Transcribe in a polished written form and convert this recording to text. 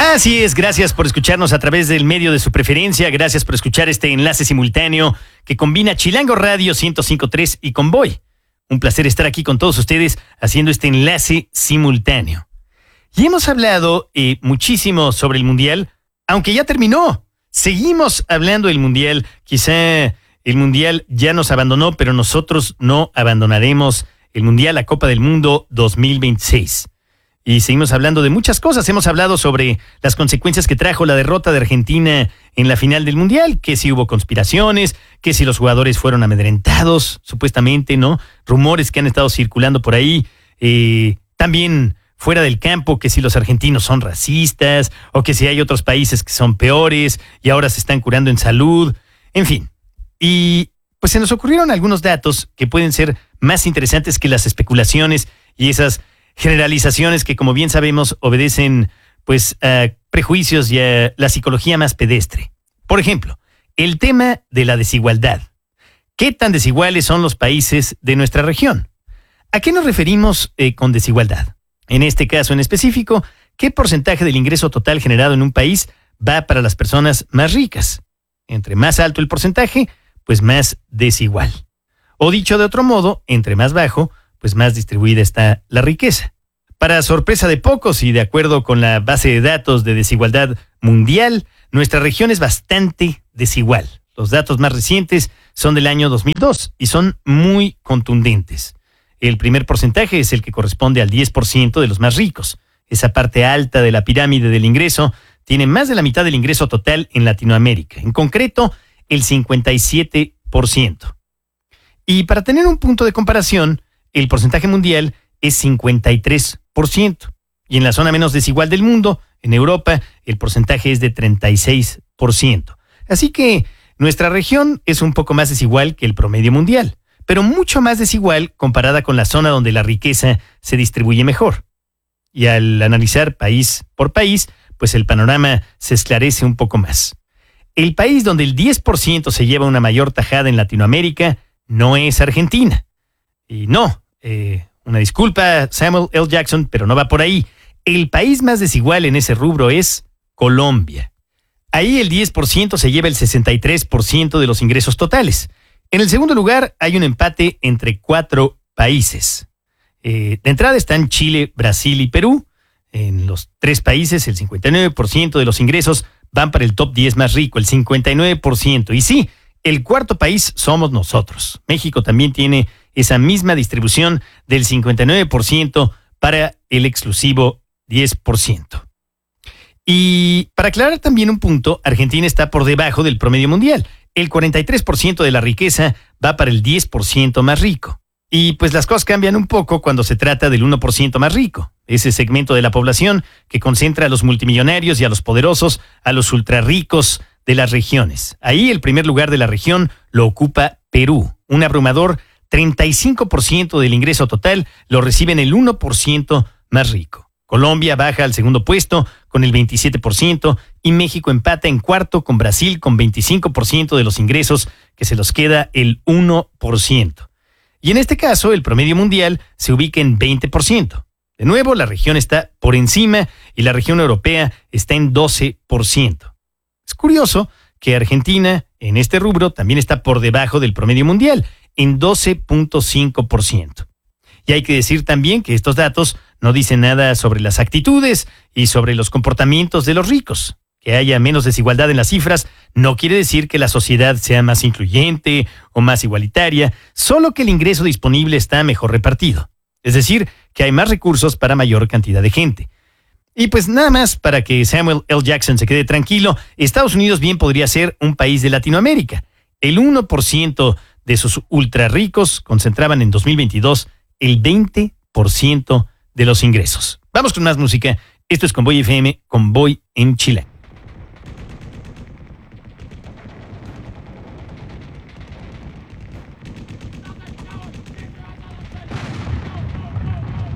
Así es, gracias por escucharnos a través del medio de su preferencia, gracias por escuchar este enlace simultáneo que combina Chilango Radio 105.3 y Convoy. Un placer estar aquí con todos ustedes haciendo este enlace simultáneo. Y hemos hablado muchísimo sobre el Mundial, aunque ya terminó. Seguimos hablando del Mundial. Quizá el Mundial ya nos abandonó, pero nosotros no abandonaremos el Mundial, la Copa del Mundo 2026. Y seguimos hablando de muchas cosas. Hemos hablado sobre las consecuencias que trajo la derrota de Argentina en la final del Mundial, que si hubo conspiraciones, que si los jugadores fueron amedrentados, supuestamente, ¿no? Rumores que han estado circulando por ahí. También fuera del campo, que si los argentinos son racistas, o que si hay otros países que son peores y ahora se están curando en salud. En fin. Y pues se nos ocurrieron algunos datos que pueden ser más interesantes que las especulaciones y esas generalizaciones que, como bien sabemos, obedecen pues a prejuicios y a la psicología más pedestre. Por ejemplo, el tema de la desigualdad. ¿Qué tan desiguales son los países de nuestra región? ¿A qué nos referimos con desigualdad? En este caso en específico, ¿qué porcentaje del ingreso total generado en un país va para las personas más ricas? Entre más alto el porcentaje, pues más desigual. O dicho de otro modo, entre más bajo, pues más distribuida está la riqueza. Para sorpresa de pocos y de acuerdo con la base de datos de desigualdad mundial, nuestra región es bastante desigual. Los datos más recientes son del año 2002 y son muy contundentes. El primer porcentaje es el que corresponde al 10% de los más ricos. Esa parte alta de la pirámide del ingreso tiene más de la mitad del ingreso total en Latinoamérica. En concreto, el 57%. Y para tener un punto de comparación, el porcentaje mundial es 53%. Y en la zona menos desigual del mundo, en Europa, el porcentaje es de 36%. Así que nuestra región es un poco más desigual que el promedio mundial, pero mucho más desigual comparada con la zona donde la riqueza se distribuye mejor. Y al analizar país por país, pues el panorama se esclarece un poco más. El país donde el 10% se lleva una mayor tajada en Latinoamérica no es Argentina. Y no, una disculpa, Samuel L. Jackson, pero no va por ahí. El país más desigual en ese rubro es Colombia. Ahí el 10% se lleva el 63% de los ingresos totales. En el segundo lugar hay un empate entre 4 países. De entrada están Chile, Brasil y Perú. En los 3 países el 59% de los ingresos van para el top 10 más rico, el 59%. Y sí, el cuarto país somos nosotros. México también tiene esa misma distribución del 59% para el exclusivo 10%. Y para aclarar también un punto, Argentina está por debajo del promedio mundial. El 43% de la riqueza va para el 10% más rico. Y pues las cosas cambian un poco cuando se trata del 1% más rico. Ese segmento de la población que concentra a los multimillonarios y a los poderosos, a los ultrarricos de las regiones. Ahí el primer lugar de la región lo ocupa Perú. Un abrumador 35% del ingreso total lo reciben el 1% más rico. Colombia baja al segundo puesto con el 27% y México empata en cuarto con Brasil con 25% de los ingresos, que se los queda el 1%. Y en este caso el promedio mundial se ubica en 20%. De nuevo, la región está por encima y la región europea está en 12%. Es curioso que Argentina en este rubro también está por debajo del promedio mundial, en 12.5%. Y hay que decir también que estos datos no dicen nada sobre las actitudes y sobre los comportamientos de los ricos. Que haya menos desigualdad en las cifras no quiere decir que la sociedad sea más incluyente o más igualitaria, solo que el ingreso disponible está mejor repartido. Es decir, que hay más recursos para mayor cantidad de gente. Y pues nada más para que Samuel L. Jackson se quede tranquilo, Estados Unidos bien podría ser un país de Latinoamérica. El 1% de sus ultrarricos concentraban en 2022 el 20% de los ingresos. Vamos con más música. Esto es Convoy FM, Convoy en Chile.